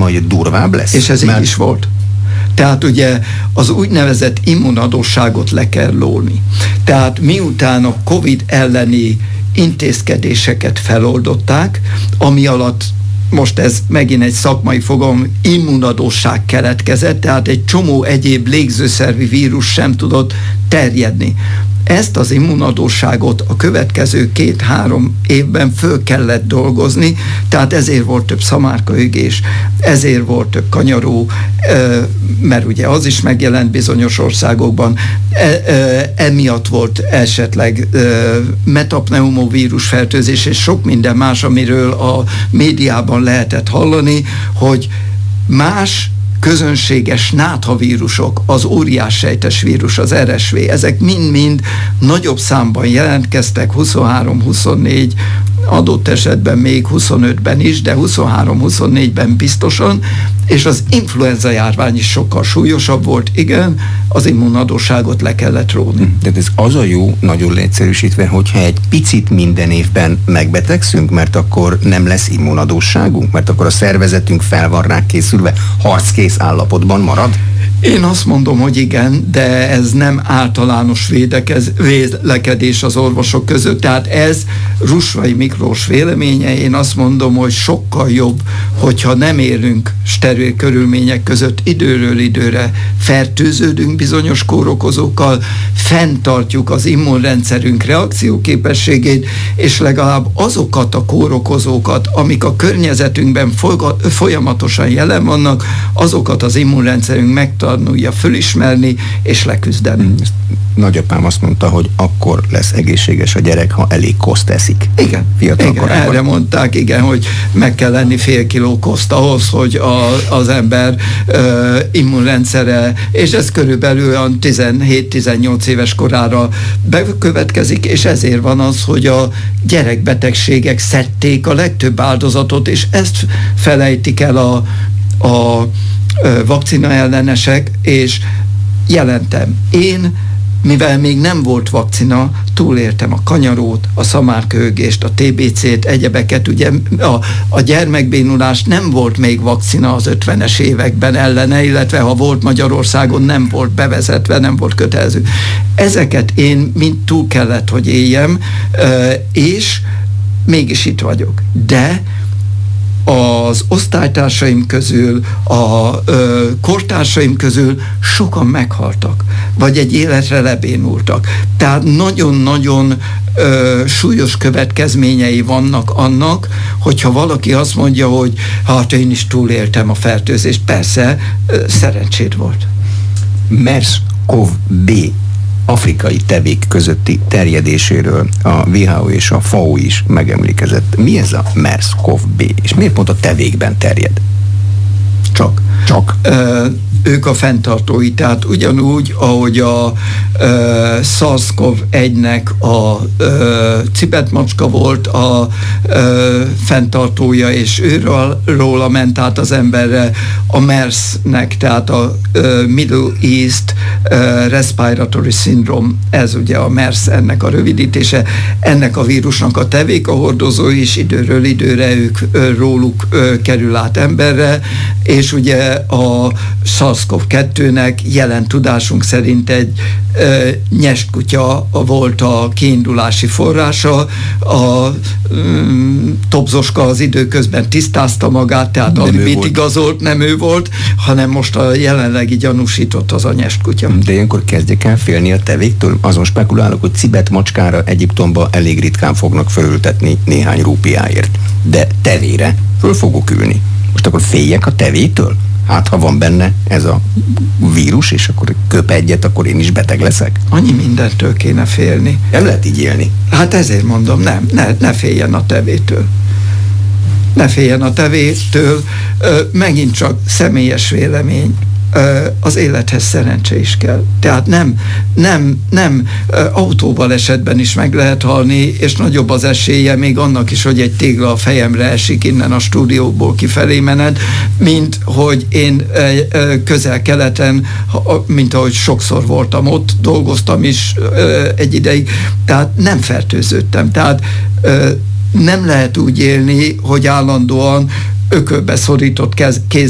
majd durvább lesz? És ez így is volt. Tehát ugye az úgynevezett immunadósságot le kell lólni. Tehát miután a Covid elleni intézkedéseket feloldották, ami alatt most ez megint egy szakmai fogalom, immunadósság keletkezett, tehát egy csomó egyéb légzőszervi vírus sem tudott terjedni. Ezt az immunadósságot a következő 2-3 évben föl kellett dolgozni, tehát ezért volt több szamárkaügés, ezért volt több kanyaró, mert ugye az is megjelent bizonyos országokban, emiatt volt esetleg metapneumovírus fertőzés, és sok minden más, amiről a médiában lehetett hallani, hogy más közönséges náthavírusok, az óriássejtes vírus, az RSV, ezek mind-mind nagyobb számban jelentkeztek, 23-24, adott esetben még 25-ben is, de 23-24-ben biztosan, és az influenza járvány is sokkal súlyosabb volt, igen, az immunadósságot le kellett róni. Tehát ez az a jó, nagyon leegyszerűsítve, hogyha egy picit minden évben megbetegszünk, mert akkor nem lesz immunadósságunk, mert akkor a szervezetünk fel van rá készülve, harckész állapotban marad? Én azt mondom, hogy igen, de ez nem általános vélekedés az orvosok között, tehát ez Rusvai Miklós véleménye. Én azt mondom, hogy sokkal jobb, hogyha nem élünk steril körülmények között, időről időre fertőződünk bizonyos kórokozókkal, fenntartjuk az immunrendszerünk reakcióképességét, és legalább azokat a kórokozókat, amik a környezetünkben folyamatosan jelen vannak, azokat az immunrendszerünk megtanulja fölismerni és leküzdeni. Nagyapám azt mondta, hogy akkor lesz egészséges a gyerek, ha elég koszt eszik. Igen, igen, erre mondták, igen, hogy meg kell lenni fél kiló koszt ahhoz, hogy az ember immunrendszere, és ez körülbelül 17-18 éves korára bekövetkezik, és ezért van az, hogy a gyerekbetegségek szedték a legtöbb áldozatot, és ezt felejtik el a vakcina ellenesek, és jelentem, én, mivel még nem volt vakcina, túléltem a kanyarót, a szamárköhögést, a TBC-t, egyebeket, ugye a gyermekbénulást nem volt még vakcina az 50-es években ellene, illetve ha volt Magyarországon, nem volt bevezetve, nem volt kötelező. Ezeket én mind túl kellett, hogy éljem, és mégis itt vagyok. De az osztálytársaim közül, a kortársaim közül sokan meghaltak, vagy egy életre lebénultak. Tehát nagyon-nagyon súlyos következményei vannak annak, hogyha valaki azt mondja, hogy hát én is túléltem a fertőzést. Persze, szerencséd volt. MERS-CoV-B afrikai tevék közötti terjedéséről a WHO és a FAO is megemlékezett. Mi ez a MERS-CoV-B, és miért pont a tevékben terjed? Csak. Ők a fenntartói, tehát ugyanúgy, ahogy a SARS-CoV-1-nek a cibetmacska volt a fenntartója, és róla ment át az emberre, a MERS-nek, tehát a Middle East Respiratory Syndrome, ez ugye a MERS, ennek a rövidítése, ennek a vírusnak a tevék, a hordozói is időről időre róluk kerül át emberre, és ugye a SARS-CoV-2-nek jelen tudásunk szerint egy nyestkutya volt a kiindulási forrása, a Tobzoska az időközben tisztázta magát, tehát amit igazolt, nem ő volt, hanem most a jelenlegi gyanúsított az a nyestkutya. De ilyenkor kezdjek el félni a tevéktől? Azon spekulálok, hogy cibetmacskára Egyiptomba elég ritkán fognak fölültetni néhány rúpiáért. De tevére föl fogok ülni. Most akkor féljek a tevétől? Hát, ha van benne ez a vírus, és akkor köp egyet, akkor én is beteg leszek. Annyi mindentől kéne félni. Nem lehet így élni. Hát ezért mondom, ne féljen a tevétől. Ne féljen a tevétől. Megint csak személyes vélemény. Az élethez szerencse is kell. Tehát nem autóval esetben is meg lehet halni, és nagyobb az esélye még annak is, hogy egy tégla a fejemre esik innen a stúdióból kifelé menet, mint hogy én Közel-Keleten, mint ahogy sokszor voltam ott, dolgoztam is egy ideig, tehát nem fertőződtem. Tehát nem lehet úgy élni, hogy állandóan ökölbe szorított kézzel